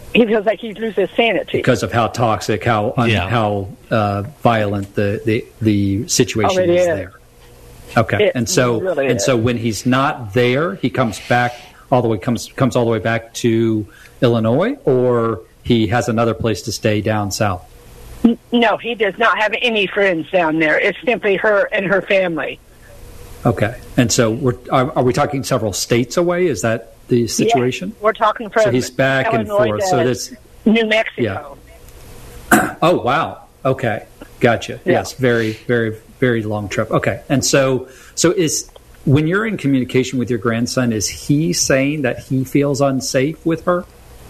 He feels like he loses sanity because of how toxic, how violent the situation is there. Okay, and so when he's not there, he comes back all the way back to Illinois, or he has another place to stay down south. No, he does not have any friends down there. It's simply her and her family. Okay, and so are we talking several states away? Is that the situation? Yeah, we're talking from so he's back Illinois and forth. So that's New Mexico. Yeah. Oh wow. Okay, gotcha. Yeah. Yes, very, very, very long trip. Okay, and so is when you're in communication with your grandson, is he saying that he feels unsafe with her?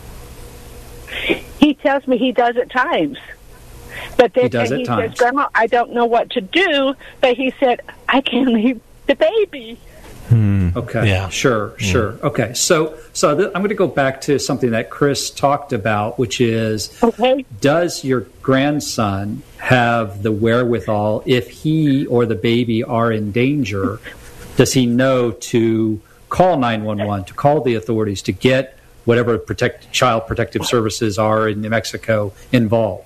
He tells me he does at times. But then he says, Grandma, I don't know what to do. But he said, I can't leave the baby. Okay. Yeah. Sure. Okay. So I'm going to go back to something that Chris talked about, which is, does your grandson have the wherewithal, if he or the baby are in danger, does he know to call 911, to call the authorities, to get whatever child protective services are in New Mexico involved?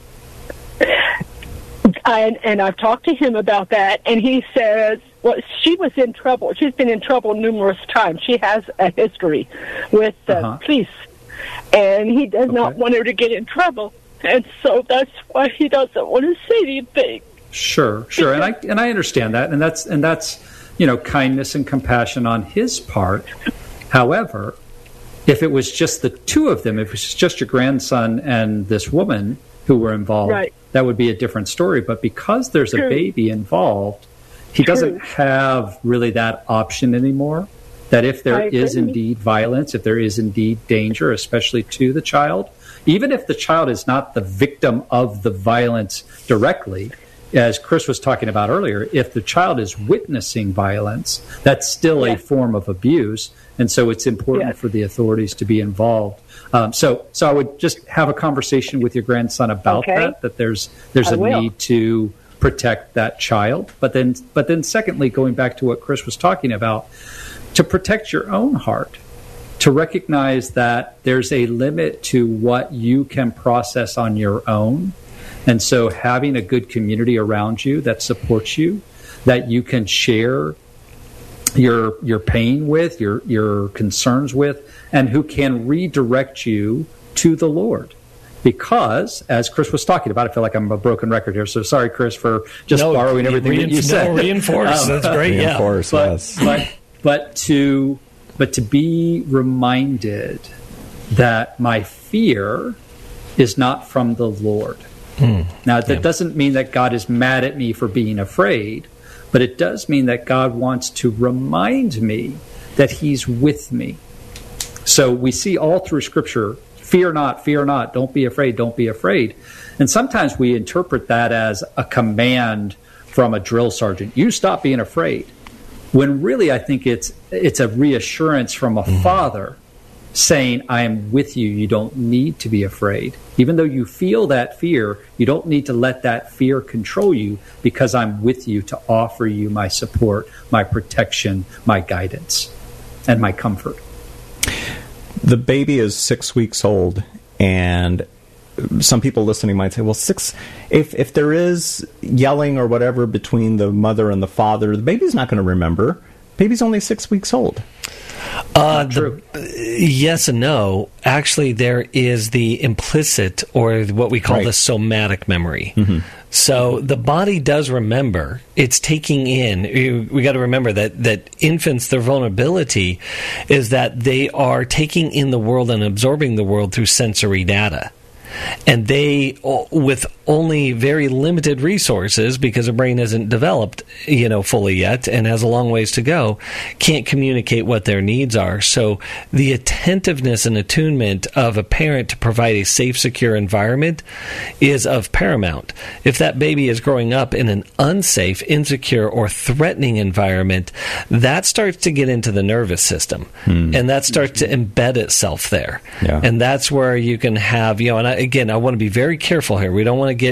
And I've talked to him about that, and he says, well, she was in trouble. She's been in trouble numerous times. She has a history with the police, and he does not want her to get in trouble, and so that's why he doesn't want to say anything. Sure, and I understand that, and that's kindness and compassion on his part. However, if it was just the two of them, if it was just your grandson and this woman who were involved, that would be a different story. But because there's a baby involved, he doesn't have really that option anymore, that if there is indeed violence, if there is indeed danger, especially to the child, even if the child is not the victim of the violence directly, as Chris was talking about earlier, if the child is witnessing violence, that's still a form of abuse. And so it's important for the authorities to be involved. So I would just have a conversation with your grandson about that there's a need to protect that child. But then secondly, going back to what Chris was talking about, to protect your own heart, to recognize that there's a limit to what you can process on your own. And so having a good community around you that supports you, that you can share your pain with, your concerns with, and who can redirect you to the Lord. Because, as Chris was talking about, I feel like I'm a broken record here, so sorry, Chris, for just borrowing everything that you said. Reinforce, that's great, reinforce, But to be reminded that my fear is not from the Lord. Now, that doesn't mean that God is mad at me for being afraid, but it does mean that God wants to remind me that He's with me. So we see all through Scripture, fear not, don't be afraid, don't be afraid. And sometimes we interpret that as a command from a drill sergeant. You stop being afraid. When really I think it's a reassurance from a father saying, I am with you, you don't need to be afraid. Even though you feel that fear, you don't need to let that fear control you, because I'm with you to offer you my support, my protection, my guidance, and my comfort. The baby is 6 weeks old, and some people listening might say, well, if there is yelling or whatever between the mother and the father, the baby's not going to remember. Baby's only 6 weeks old. True. Yes and no. Actually, there is the implicit, or what we call the somatic memory. So the body does remember. It's taking in. We got to remember that infants, their vulnerability is that they are taking in the world and absorbing the world through sensory data. And they, with only very limited resources, because the brain isn't developed, fully yet, and has a long ways to go, can't communicate what their needs are. So the attentiveness and attunement of a parent to provide a safe, secure environment is of paramount. If that baby is growing up in an unsafe, insecure, or threatening environment, that starts to get into the nervous system, and that starts to embed itself there. And that's where you can have, and again, I want to be very careful here. We don't want to get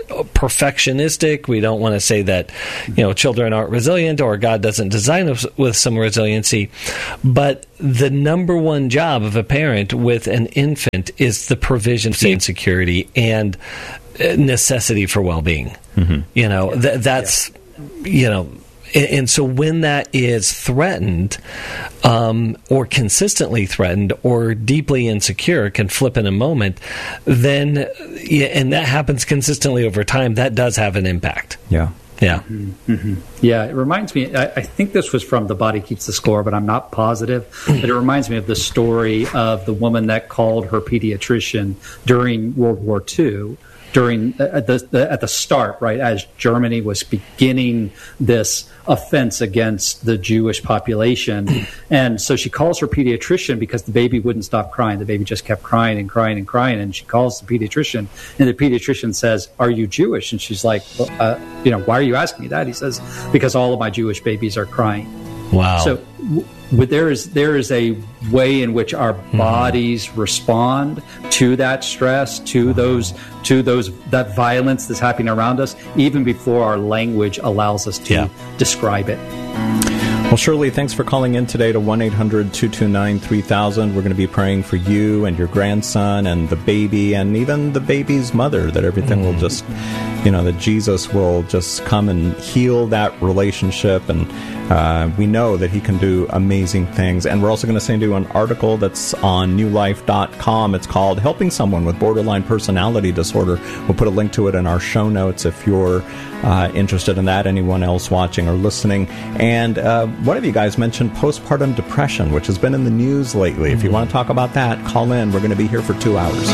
perfectionistic. We don't want to say that, children aren't resilient or God doesn't design us with some resiliency. But the number one job of a parent with an infant is the provision of security and necessity for well-being. That's and so when that is threatened, or consistently threatened, or deeply insecure, can flip in a moment, then, and that happens consistently over time, that does have an impact. Yeah. Yeah. Mm-hmm. Yeah, it reminds me, I think this was from The Body Keeps the Score, but I'm not positive. But it reminds me of the story of the woman that called her pediatrician during World War II. At the start, right, as Germany was beginning this offense against the Jewish population. And so she calls her pediatrician because the baby wouldn't stop crying. The baby just kept crying and crying and crying. And she calls the pediatrician, and the pediatrician says, "Are you Jewish?" And she's like, "Why are you asking me that?" He says, "Because all of my Jewish babies are crying." Wow. So there is a way in which our bodies respond to that stress, to that violence that's happening around us, even before our language allows us to describe it. Well, Shirley, thanks for calling in today to 1-800-229-3000. We're going to be praying for you and your grandson and the baby and even the baby's mother, that everything will just, that Jesus will just come and heal that relationship. And we know that he can do amazing things. And we're also going to send you an article that's on newlife.com. It's called Helping Someone with Borderline Personality Disorder. We'll put a link to it in our show notes if you're interested in that, anyone else watching or listening. And one of you guys mentioned postpartum depression, which has been in the news lately. If you want to talk about that, call in. We're going to be here for 2 hours.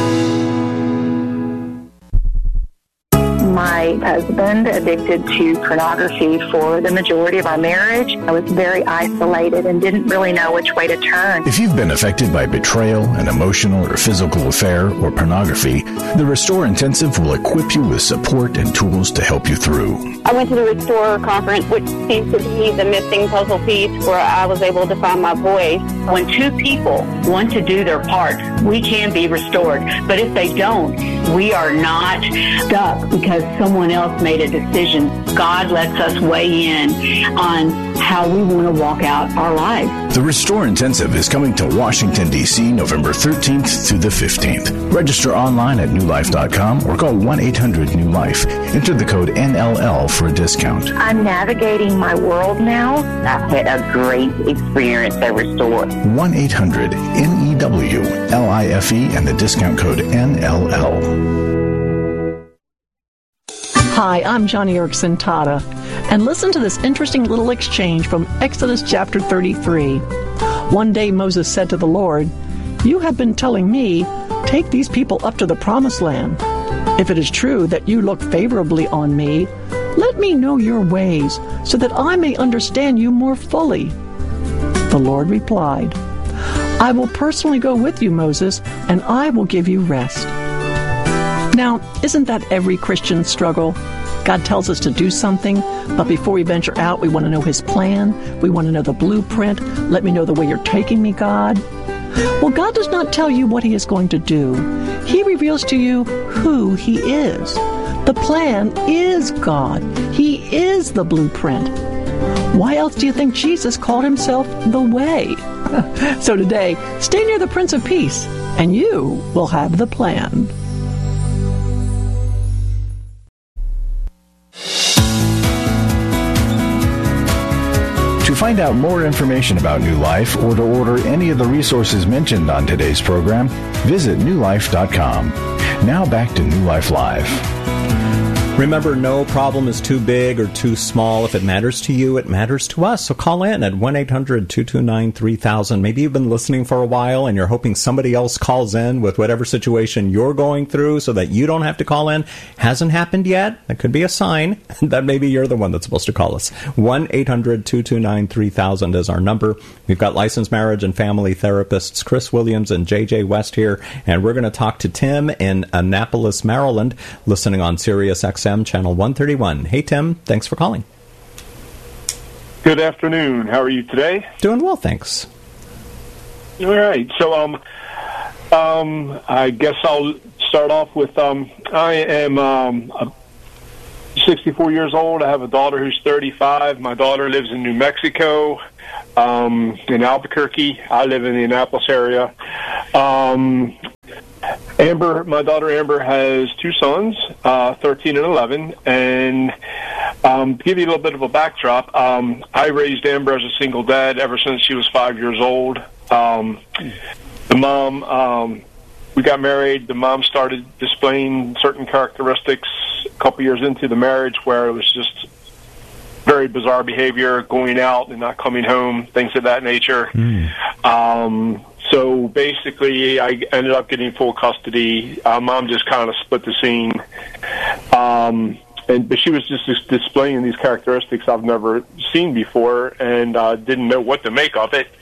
My husband addicted to pornography for the majority of our marriage. I was very isolated and didn't really know which way to turn. If you've been affected by betrayal, an emotional or physical affair, or pornography, the Restore Intensive will equip you with support and tools to help you through. I went to the Restore conference, which seems to be the missing puzzle piece where I was able to find my voice. When two people want to do their part, we can be restored. But if they don't, we are not stuck because someone else made a decision. God lets us weigh in on how we want to walk out our lives. The Restore Intensive is coming to Washington, D.C. November 13th through the 15th. Register online at newlife.com or call 1-800-NEW-LIFE. Enter the code NLL for a discount. I'm navigating my world now. I've had a great experience at Restore. 1-800-NEWLIFE and the discount code NLL. Hi, I'm Johnny Erickson Tata, and listen to this interesting little exchange from Exodus chapter 33. One day Moses said to the Lord, "You have been telling me, take these people up to the promised land. If it is true that you look favorably on me, let me know your ways, so that I may understand you more fully." The Lord replied, "I will personally go with you, Moses, and I will give you rest." Now, isn't that every Christian's struggle? God tells us to do something, but before we venture out, we want to know His plan. We want to know the blueprint. Let me know the way you're taking me, God. Well, God does not tell you what He is going to do. He reveals to you who He is. The plan is God. He is the blueprint. Why else do you think Jesus called Himself the Way? So today, stay near the Prince of Peace, and you will have the plan. To find out more information about New Life or to order any of the resources mentioned on today's program, visit newlife.com. Now back to New Life Live. Remember, no problem is too big or too small. If it matters to you, it matters to us. So call in at 1-800-229-3000. Maybe you've been listening for a while and you're hoping somebody else calls in with whatever situation you're going through so that you don't have to call in. Hasn't happened yet. That could be a sign that maybe you're the one that's supposed to call us. 1-800-229-3000 is our number. We've got licensed marriage and family therapists Chris Williams and J.J. West here, and we're going to talk to Tim in Annapolis, Maryland, listening on Sirius XM Channel 131. Hey, Tim, thanks for calling. Good afternoon. How are you today? Doing well, thanks. All right. So I guess I'll start off with I am 64 years old. I have a daughter who's 35. My daughter lives in New Mexico, in Albuquerque. I live in the Annapolis area. Amber, my daughter Amber, has two sons, 13 and 11. And to give you a little bit of a backdrop, I raised Amber as a single dad ever since she was 5 years old. The mom, we got married. The mom started displaying certain characteristics a couple years into the marriage where it was just very bizarre behavior, going out and not coming home, things of that nature. So basically, I ended up getting full custody. Mom just kind of split the scene. But she was just displaying these characteristics I've never seen before, and didn't know what to make of it.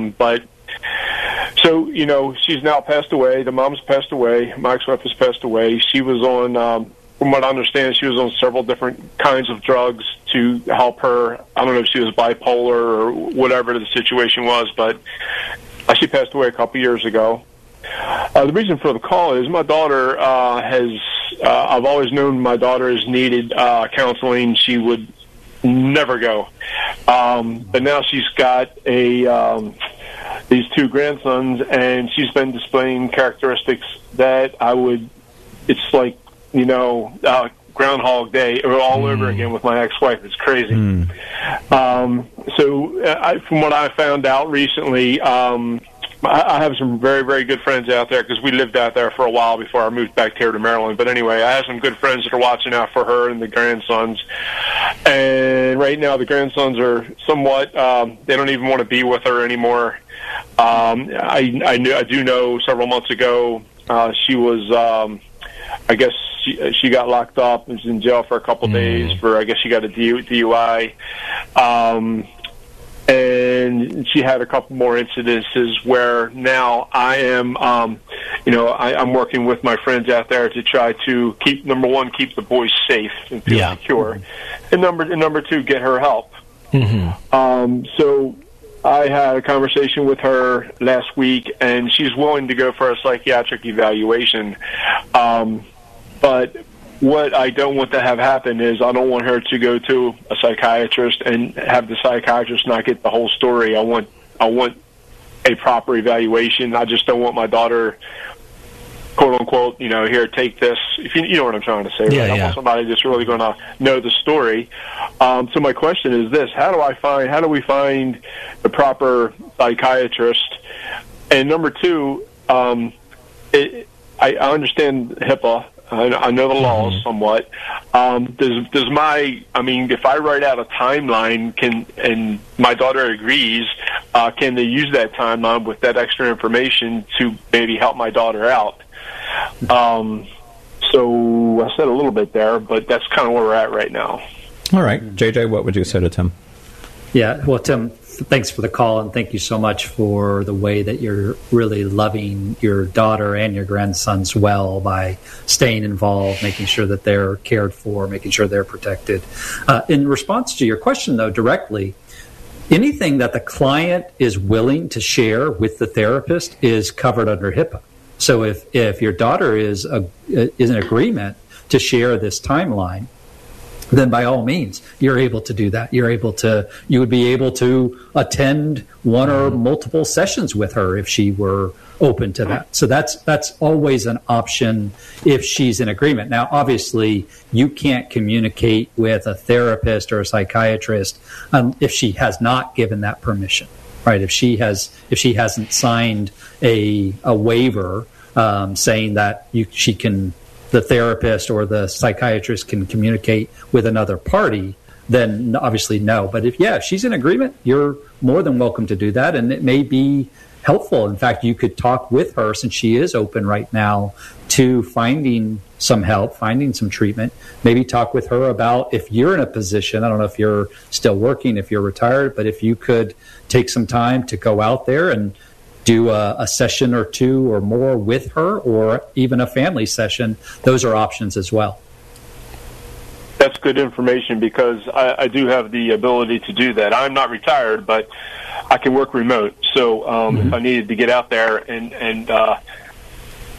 So, you know, she's now passed away. The mom's passed away. My ex-wife has passed away. She was on, from what I understand, she was on several different kinds of drugs to help her. I don't know if she was bipolar or whatever the situation was, but she passed away a couple years ago. The reason for the call is my daughter I've always known my daughter has needed counseling. She would never go. But now she's got these two grandsons, and she's been displaying characteristics that it's like, you know, Groundhog Day all over again with my ex-wife. It's crazy. From what I found out recently, I have some very, very good friends out there because we lived out there for a while before I moved back here to Maryland. But anyway, I have some good friends that are watching out for her and the grandsons. And right now the grandsons are somewhat, they don't even want to be with her anymore. I do know several months ago she was, I guess she got locked up and was in jail for a couple days for, I guess she got a DUI. And she had a couple more incidences where now I am, I'm working with my friends out there to try to keep the boys safe and feel secure, and number two, get her help. So I had a conversation with her last week, and she's willing to go for a psychiatric evaluation. But what I don't want to have happen is I don't want her to go to a psychiatrist and have the psychiatrist not get the whole story. I want a proper evaluation. I just don't want my daughter, quote unquote, here, take this. If you know what I'm trying to say, right? I want somebody that's really going to know the story. So my question is this: how do we find the proper psychiatrist? And number two, I understand HIPAA. I know the laws somewhat. If I write out a timeline, and my daughter agrees, can they use that timeline with that extra information to maybe help my daughter out? So I said a little bit there, but that's kind of where we're at right now. All right. JJ, what would you say to Tim? Yeah, well, Tim, thanks for the call, and thank you so much for the way that you're really loving your daughter and your grandsons well by staying involved, making sure that they're cared for, making sure they're protected. In response to your question, though, directly, anything that the client is willing to share with the therapist is covered under HIPAA. So if your daughter is in agreement to share this timeline, then by all means, you're able to do that. You would be able to attend one or multiple sessions with her if she were open to that. So that's always an option if she's in agreement. Now, obviously, you can't communicate with a therapist or a psychiatrist if she has not given that permission, right? If she hasn't signed a waiver saying that the therapist or the psychiatrist can communicate with another party, then obviously no. But if she's in agreement, you're more than welcome to do that, and it may be helpful. In fact, you could talk with her, since she is open right now, to finding some help, finding some treatment. Maybe talk with her about, if you're in a position, I don't know if you're still working, if you're retired, but if you could take some time to go out there and do a session or two or more with her, or even a family session. Those are options as well. That's good information, because I do have the ability to do that. I'm not retired, but I can work remote. So if I needed to get out there and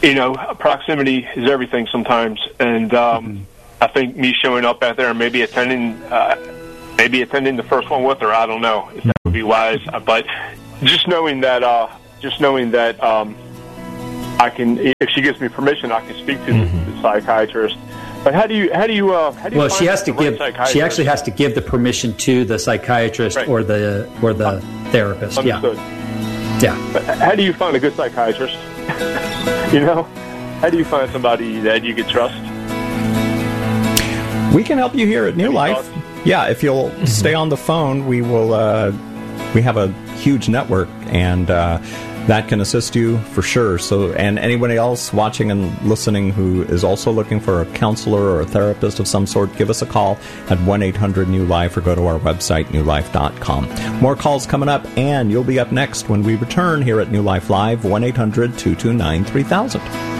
proximity is everything sometimes, and I think me showing up out there and maybe attending the first one with her, I don't know if that would be wise, but just knowing that I can, if she gives me permission, I can speak to the psychiatrist. But how do you? Well, she has to give. She actually has to give the permission to the psychiatrist or the therapist. Understood. Yeah. But how do you find a good psychiatrist? How do you find somebody that you can trust? We can help you here at New Life. Yeah, if you'll stay on the phone, we will. We have a huge network, and that can assist you for sure. So, and anybody else watching and listening who is also looking for a counselor or a therapist of some sort, give us a call at 1-800-NEW-LIFE or go to our website, newlife.com. More calls coming up, and you'll be up next when we return here at New Life Live, 1-800-229-3000.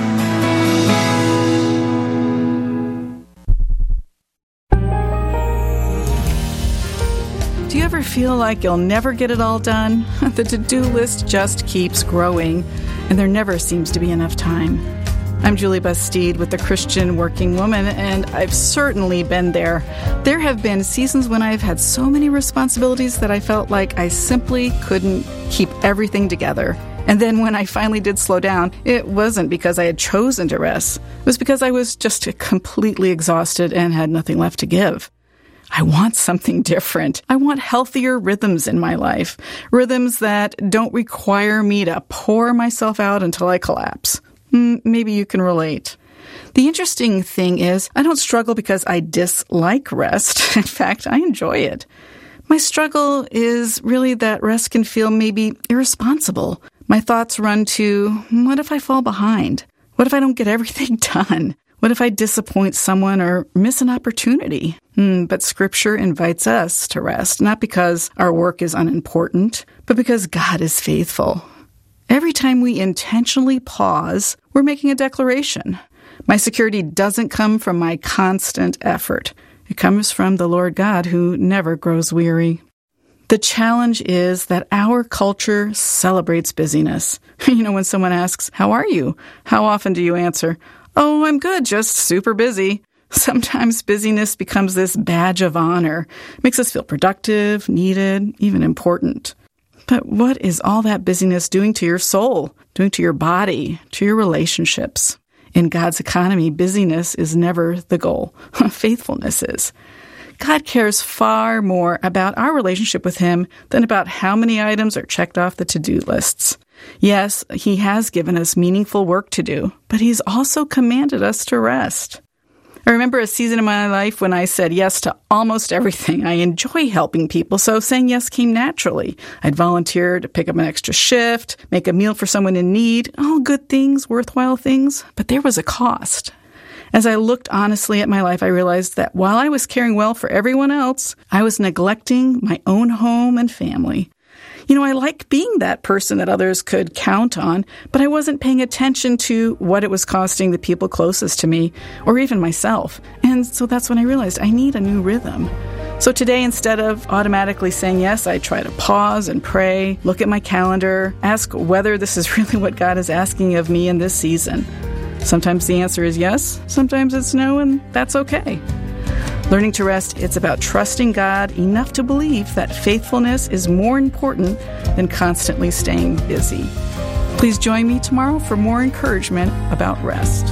Do you ever feel like you'll never get it all done? The to-do list just keeps growing, and there never seems to be enough time. I'm Julie Bastide with the Christian Working Woman, and I've certainly been there. There have been seasons when I've had so many responsibilities that I felt like I simply couldn't keep everything together. And then when I finally did slow down, it wasn't because I had chosen to rest. It was because I was just completely exhausted and had nothing left to give. I want something different. I want healthier rhythms in my life. Rhythms that don't require me to pour myself out until I collapse. Maybe you can relate. The interesting thing is, I don't struggle because I dislike rest. In fact, I enjoy it. My struggle is really that rest can feel maybe irresponsible. My thoughts run to, what if I fall behind? What if I don't get everything done? What if I disappoint someone or miss an opportunity? But Scripture invites us to rest, not because our work is unimportant, but because God is faithful. Every time we intentionally pause, we're making a declaration. My security doesn't come from my constant effort. It comes from the Lord God who never grows weary. The challenge is that our culture celebrates busyness. When someone asks, "How are you?" How often do you answer, "Oh, I'm good, just super busy." Sometimes busyness becomes this badge of honor. It makes us feel productive, needed, even important. But what is all that busyness doing to your soul, doing to your body, to your relationships? In God's economy, busyness is never the goal. Faithfulness is. God cares far more about our relationship with Him than about how many items are checked off the to-do lists. Yes, He has given us meaningful work to do, but He's also commanded us to rest. I remember a season in my life when I said yes to almost everything. I enjoy helping people, so saying yes came naturally. I'd volunteer to pick up an extra shift, make a meal for someone in need, all good things, worthwhile things, but there was a cost. As I looked honestly at my life, I realized that while I was caring well for everyone else, I was neglecting my own home and family. I like being that person that others could count on, but I wasn't paying attention to what it was costing the people closest to me, or even myself. And so that's when I realized I need a new rhythm. So today, instead of automatically saying yes, I try to pause and pray, look at my calendar, ask whether this is really what God is asking of me in this season. Sometimes the answer is yes, sometimes it's no, and that's okay. Learning to rest, it's about trusting God enough to believe that faithfulness is more important than constantly staying busy. Please join me tomorrow for more encouragement about rest.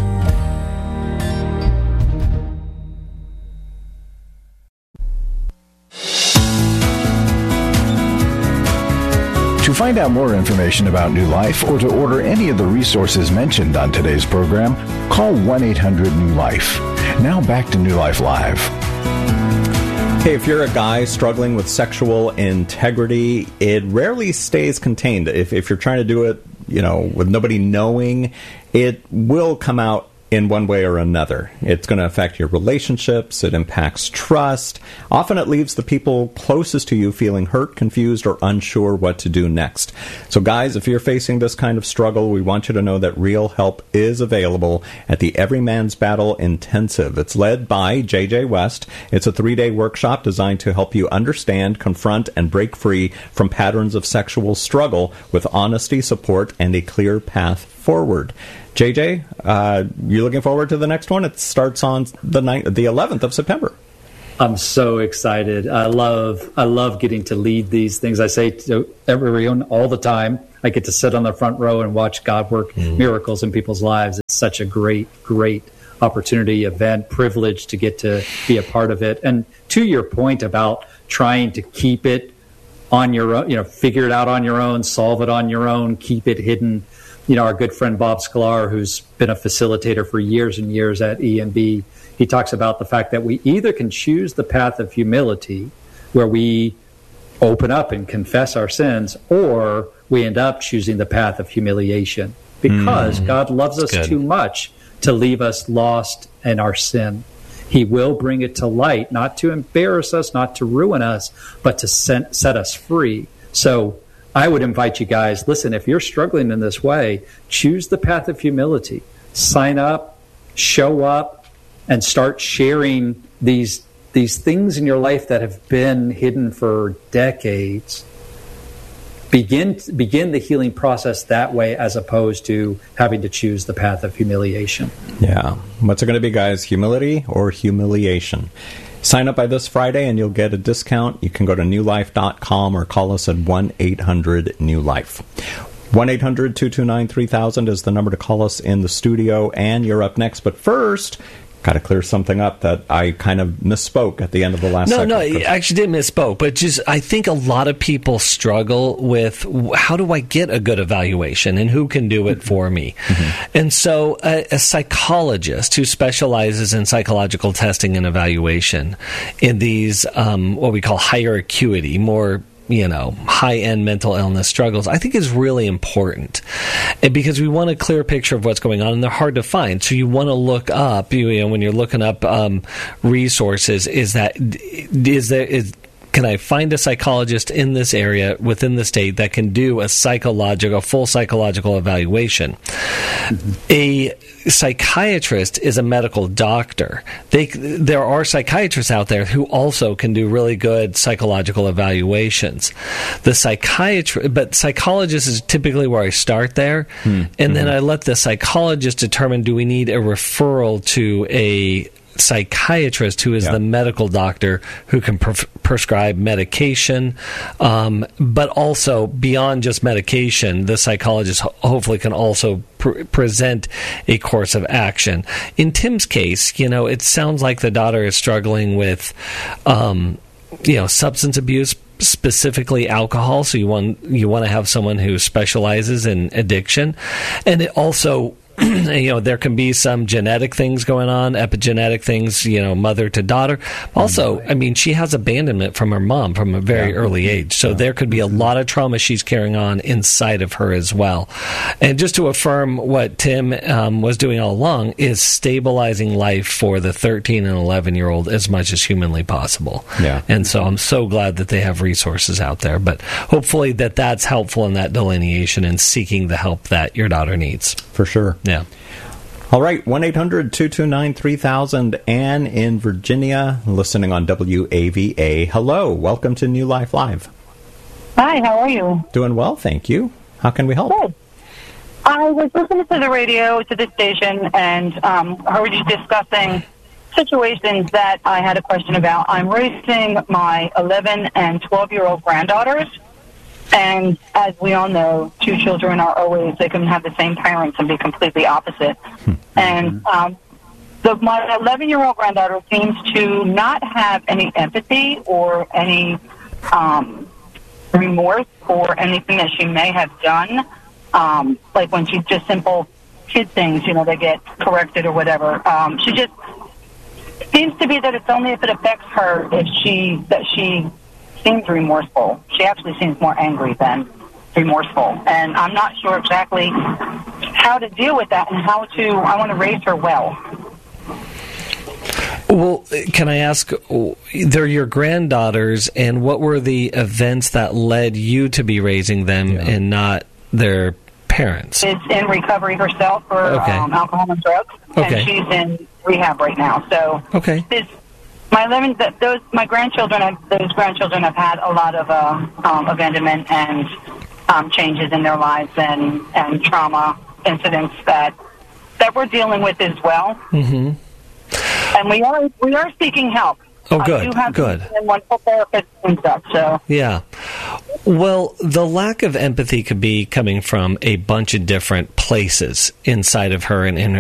To find out more information about New Life or to order any of the resources mentioned on today's program, call 1-800-NEW-LIFE. Now back to New Life Live. Hey, if you're a guy struggling with sexual integrity, it rarely stays contained. If you're trying to do it, with nobody knowing, it will come out in one way or another. It's going to affect your relationships. It impacts trust. Often it leaves the people closest to you feeling hurt, confused, or unsure what to do next. So guys, if you're facing this kind of struggle, we want you to know that real help is available at the Every Man's Battle Intensive. It's led by J.J. West. It's a 3-day workshop designed to help you understand, confront, and break free from patterns of sexual struggle with honesty, support, and a clear path forward. JJ, you looking forward to the next one? It starts on the 11th of September. I'm so excited. I love getting to lead these things. I say to everyone all the time, I get to sit on the front row and watch God work miracles in people's lives. It's such a great opportunity, event, privilege to get to be a part of it. And to your point about trying to keep it on your own, figure it out on your own, solve it on your own, keep it hidden. Our good friend Bob Sklar, who's been a facilitator for years and years at EMB, he talks about the fact that we either can choose the path of humility, where we open up and confess our sins, or we end up choosing the path of humiliation, because God loves us too much to leave us lost in our sin. He will bring it to light, not to embarrass us, not to ruin us, but to set us free. So I would invite you guys, listen, if you're struggling in this way, choose the path of humility. Sign up, show up, and start sharing these things in your life that have been hidden for decades. Begin the healing process that way, as opposed to having to choose the path of humiliation. Yeah. What's it going to be, guys? Humility or humiliation? Sign up by this Friday and you'll get a discount. You can go to newlife.com or call us at 1-800-NEW-LIFE. 1-800-229-3000 is the number to call us in the studio, and you're up next. But first, got to clear something up that I kind of misspoke at the end of the last segment. No, I actually didn't misspoke, but just I think a lot of people struggle with, how do I get a good evaluation and who can do it for me? And so a psychologist who specializes in psychological testing and evaluation in these what we call higher acuity, more high-end mental illness struggles, I think is really important, because we want a clear picture of what's going on, and they're hard to find. So you want to look up, when you're looking up resources, can I find a psychologist in this area within the state that can do a full psychological evaluation? A psychiatrist is a medical doctor. There are psychiatrists out there who also can do really good psychological evaluations. But psychologist is typically where I start there, and then I let the psychologist determine, do we need a referral to a psychiatrist who is the medical doctor who can prescribe medication, but also beyond just medication, the psychologist hopefully can also present a course of action. In Tim's case, it sounds like the daughter is struggling with substance abuse, specifically alcohol, so you want to have someone who specializes in addiction. And it also, there can be some genetic things going on, epigenetic things, mother to daughter. Also, she has abandonment from her mom from a very early age. So there could be a lot of trauma she's carrying on inside of her as well. And just to affirm what Tim was doing all along, is stabilizing life for the 13 and 11-year-old as much as humanly possible. Yeah. And so I'm so glad that they have resources out there. But hopefully that's helpful in that delineation and seeking the help that your daughter needs. For sure. Yeah. All right, 1-800-229-3000. Anne in Virginia, listening on WAVA. Hello, welcome to New Life Live. Hi, how are you? Doing well, thank you. How can we help? Good. I was listening to the radio, to the station, and heard you discussing situations that I had a question about. I'm raising my 11 and 12-year-old granddaughters. And as we all know, two children they can have the same parents and be completely opposite. And my 11-year-old granddaughter seems to not have any empathy or any remorse for anything that she may have done. Like when she just simple kid things, they get corrected or whatever. She just seems to be that it's only if it affects her that she seems remorseful. She actually seems more angry than remorseful. And I'm not sure exactly how to deal with that and I want to raise her well. Well, can I ask, they're your granddaughters, and what were the events that led you to be raising them and not their parents? She's in recovery herself for alcohol and drugs, and she's in rehab right now. So my grandchildren, those grandchildren have had a lot of abandonment and changes in their lives and trauma incidents that that we're dealing with as well. Mm-hmm. And we are seeking help. Oh, good, I do have good. And wonderful therapists and stuff. So yeah. Well, the lack of empathy could be coming from a bunch of different places inside of her and